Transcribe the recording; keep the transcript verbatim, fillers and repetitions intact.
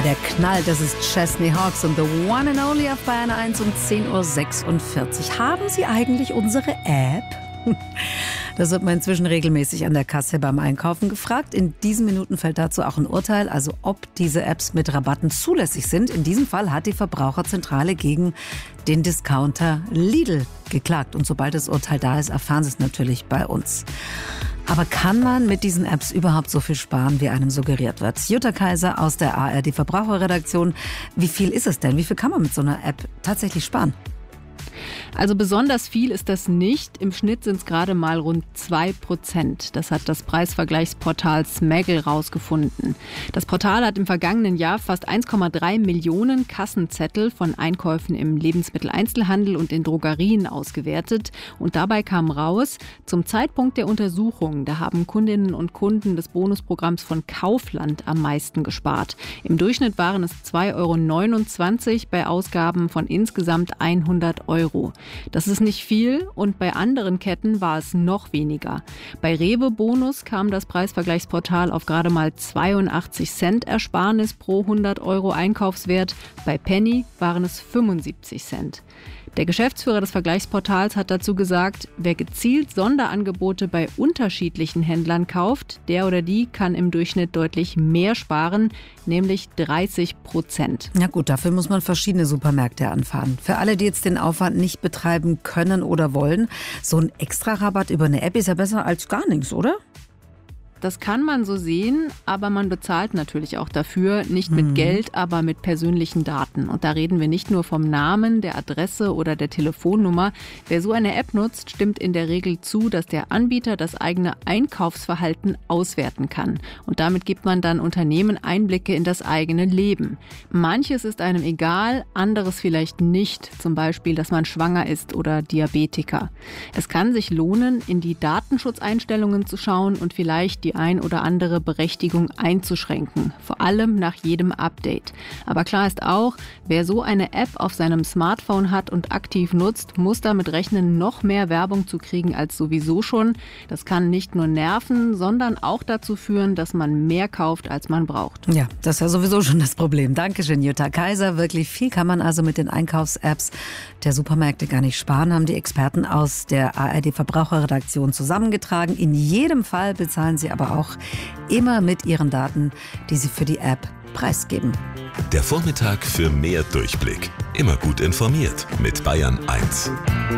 der Knall, das ist Chesney Hawkes und The One and Only auf Bayern eins um zehn Uhr sechsundvierzig. Haben Sie eigentlich unsere App? Das wird man inzwischen regelmäßig an der Kasse beim Einkaufen gefragt. In diesen Minuten fällt dazu auch ein Urteil, also ob diese Apps mit Rabatten zulässig sind. In diesem Fall hat die Verbraucherzentrale gegen den Discounter Lidl geklagt. Und sobald das Urteil da ist, erfahren Sie es natürlich bei uns. Aber kann man mit diesen Apps überhaupt so viel sparen, wie einem suggeriert wird? Jutta Kaiser aus der A R D Verbraucherredaktion. Wie viel ist es denn? Wie viel kann man mit so einer App tatsächlich sparen? Also besonders viel ist das nicht. Im Schnitt sind es gerade mal rund zwei Prozent. Das hat das Preisvergleichsportal Smaggle rausgefunden. Das Portal hat im vergangenen Jahr fast eins Komma drei Millionen Kassenzettel von Einkäufen im Lebensmitteleinzelhandel und in Drogerien ausgewertet. Und dabei kam raus, zum Zeitpunkt der Untersuchung, da haben Kundinnen und Kunden des Bonusprogramms von Kaufland am meisten gespart. Im Durchschnitt waren es zwei Euro neunundzwanzig bei Ausgaben von insgesamt hundert Euro. Das ist nicht viel und bei anderen Ketten war es noch weniger. Bei Rewe Bonus kam das Preisvergleichsportal auf gerade mal zweiundachtzig Cent Ersparnis pro hundert Euro Einkaufswert. Bei Penny waren es fünfundsiebzig Cent. Der Geschäftsführer des Vergleichsportals hat dazu gesagt, wer gezielt Sonderangebote bei unterschiedlichen Händlern kauft, der oder die kann im Durchschnitt deutlich mehr sparen, nämlich dreißig Prozent. Ja gut, dafür muss man verschiedene Supermärkte anfahren. Für alle, die jetzt den Aufwand nicht betreiben können oder wollen, so ein Extra-Rabatt über eine App ist ja besser als gar nichts, oder? Das kann man so sehen, aber man bezahlt natürlich auch dafür, nicht mit mhm. Geld, aber mit persönlichen Daten. Und da reden wir nicht nur vom Namen, der Adresse oder der Telefonnummer. Wer so eine App nutzt, stimmt in der Regel zu, dass der Anbieter das eigene Einkaufsverhalten auswerten kann. Und damit gibt man dann Unternehmen Einblicke in das eigene Leben. Manches ist einem egal, anderes vielleicht nicht. Zum Beispiel, dass man schwanger ist oder Diabetiker. Es kann sich lohnen, in die Datenschutzeinstellungen zu schauen und vielleicht die ein oder andere Berechtigung einzuschränken, vor allem nach jedem Update. Aber klar ist auch, wer so eine App auf seinem Smartphone hat und aktiv nutzt, muss damit rechnen, noch mehr Werbung zu kriegen als sowieso schon. Das kann nicht nur nerven, sondern auch dazu führen, dass man mehr kauft, als man braucht. Ja, das ist ja sowieso schon das Problem. Dankeschön, Jutta Kaiser. Wirklich viel kann man also mit den Einkaufs-Apps der Supermärkte gar nicht sparen, haben die Experten aus der A R D Verbraucherredaktion zusammengetragen. In jedem Fall bezahlen sie aber auch immer mit ihren Daten, die sie für die App preisgeben. Der Vormittag für mehr Durchblick. Immer gut informiert mit Bayern eins.